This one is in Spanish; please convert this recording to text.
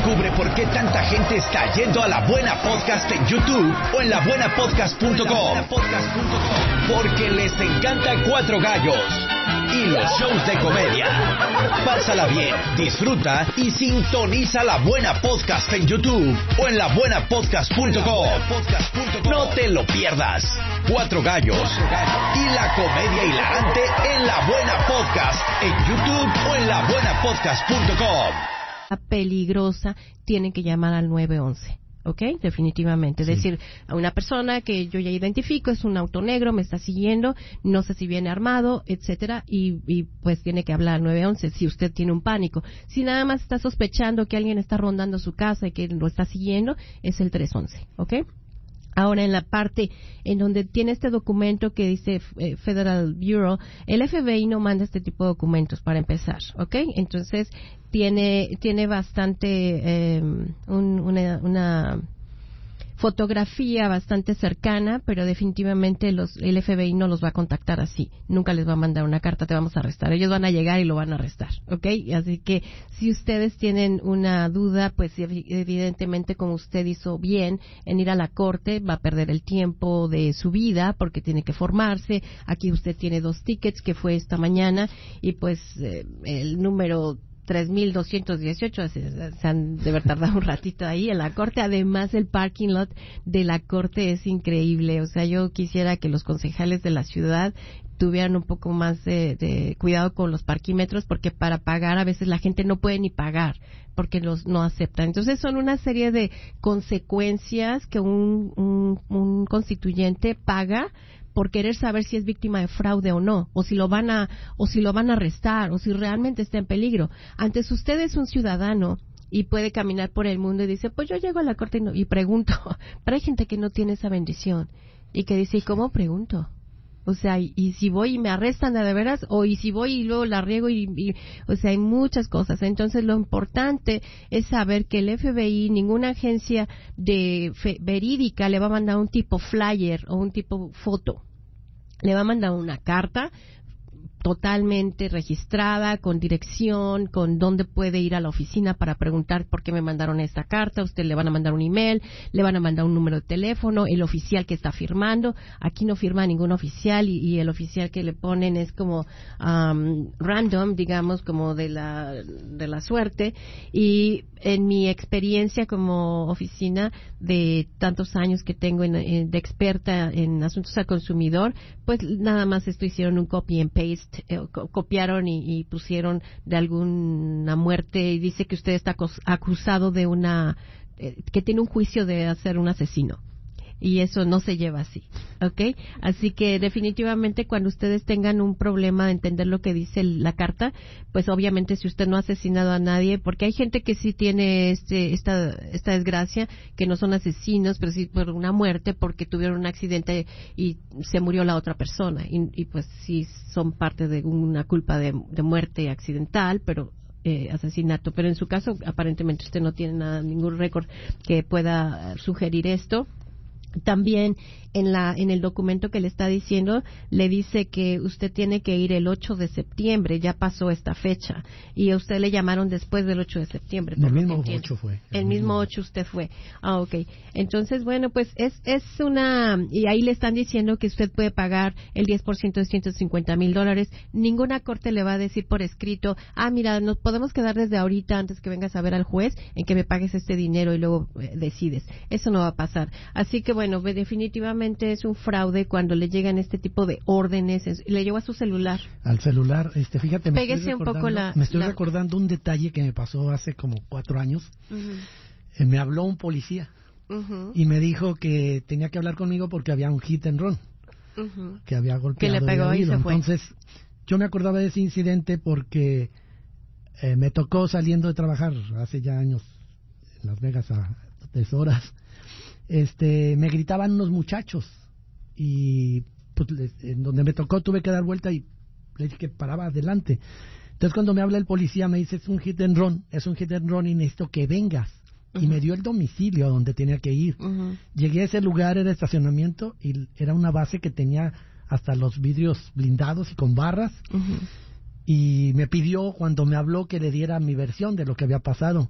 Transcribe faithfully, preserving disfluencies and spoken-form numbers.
Descubre por qué tanta gente está yendo a La Buena Podcast en YouTube o en la buena podcast punto com. Porque les encanta Cuatro Gallos y los shows de comedia. Pásala bien, disfruta y sintoniza La Buena Podcast en YouTube o en la buena podcast punto com. No te lo pierdas. Cuatro Gallos y la comedia hilarante en La Buena Podcast en YouTube o en la buena podcast punto com. Peligrosa, tienen que llamar al nueve once. ¿Ok? Definitivamente. Sí. Es decir, a una persona que yo ya identifico, es un auto negro, me está siguiendo, no sé si viene armado, etcétera, y, y pues tiene que hablar al nueve once si usted tiene un pánico. Si nada más está sospechando que alguien está rondando su casa y que lo está siguiendo, es el tres once. ¿Ok? Ahora, en la parte en donde tiene este documento que dice eh, Federal Bureau, el F B I no manda este tipo de documentos para empezar, ¿ok? Entonces, tiene tiene bastante, eh, un, una, una fotografía bastante cercana, pero definitivamente los, el F B I no los va a contactar así. Nunca les va a mandar una carta, te vamos a arrestar. Ellos van a llegar y lo van a arrestar, ¿ok? Así que si ustedes tienen una duda, pues evidentemente como usted hizo bien en ir a la corte, va a perder el tiempo de su vida porque tiene que formarse. Aquí usted tiene dos tickets que fue esta mañana y pues eh, el número tres mil doscientos dieciocho, se, se han de haber tardado un ratito ahí en la corte. Además, el parking lot de la corte es increíble. O sea, yo quisiera que los concejales de la ciudad tuvieran un poco más de, de cuidado con los parquímetros, porque para pagar a veces la gente no puede ni pagar porque los no aceptan. Entonces, son una serie de consecuencias que un, un, un constituyente paga por querer saber si es víctima de fraude o no, o si lo van a, o si lo van a arrestar, o si realmente está en peligro. Antes usted es un ciudadano y puede caminar por el mundo y dice, pues yo llego a la corte y, no, y pregunto, pero hay gente que no tiene esa bendición y que dice, ¿y cómo pregunto? O sea, y, y si voy y me arrestan de, de veras, o y si voy y luego la riego y, y, o sea, hay muchas cosas. Entonces, lo importante es saber que el F B I, ninguna agencia de fe, verídica le va a mandar un tipo flyer o un tipo foto. Le va a mandar una carta totalmente registrada, con dirección, con dónde puede ir a la oficina para preguntar por qué me mandaron esta carta. Usted le van a mandar un email, le van a mandar un número de teléfono, el oficial que está firmando. Aquí no firma ningún oficial y, y el oficial que le ponen es como um, random, digamos, como de la de la suerte. Y en mi experiencia como oficina de tantos años que tengo en, en, de experta en asuntos al consumidor, pues nada más esto hicieron un copy and paste. Eh, copiaron y, y pusieron de alguna muerte y dice que usted está acusado de una eh, que tiene un juicio de ser un asesino, y eso no se lleva así, ¿ok? Así que definitivamente cuando ustedes tengan un problema de entender lo que dice la carta, pues obviamente si usted no ha asesinado a nadie, porque hay gente que sí tiene este esta esta desgracia, que no son asesinos, pero sí por una muerte, porque tuvieron un accidente y se murió la otra persona, y, y pues sí son parte de una culpa de, de muerte accidental, pero Eh, asesinato. Pero en su caso aparentemente usted no tiene nada, ningún récord que pueda sugerir esto. También en la en el documento que le está diciendo le dice que usted tiene que ir el ocho de septiembre, ya pasó esta fecha, y a usted le llamaron después del ocho de septiembre. El mismo ocho fue. El, el mismo ocho usted fue. Ah, ok. Entonces, bueno, pues es es una, y ahí le están diciendo que usted puede pagar el diez por ciento de ciento cincuenta mil dólares. Ninguna corte le va a decir por escrito, ah, mira, nos podemos quedar desde ahorita antes que vengas a ver al juez en que me pagues este dinero y luego eh, decides. Eso no va a pasar. Así que bueno, definitivamente es un fraude cuando le llegan este tipo de órdenes. Le llegó a su celular. Al celular, este, fíjate, me Pégese estoy un poco la, me estoy la... recordando un detalle que me pasó hace como cuatro años. Uh-huh. Eh, me habló un policía uh-huh. y me dijo que tenía que hablar conmigo porque había un hit and run, uh-huh. que había golpeado. Que le pegó y, y se fue. Entonces, yo me acordaba de ese incidente porque eh, me tocó saliendo de trabajar hace ya años en Las Vegas a tres horas. Este, me gritaban unos muchachos y pues, en donde me tocó tuve que dar vuelta y le dije que paraba adelante. Entonces cuando me habla el policía me dice, es un hit and run, es un hit and run y necesito que vengas. Uh-huh. Y me dio el domicilio a donde tenía que ir. Uh-huh. Llegué a ese lugar, era estacionamiento y era una base que tenía hasta los vidrios blindados y con barras. Uh-huh. Y me pidió, cuando me habló, que le diera mi versión de lo que había pasado.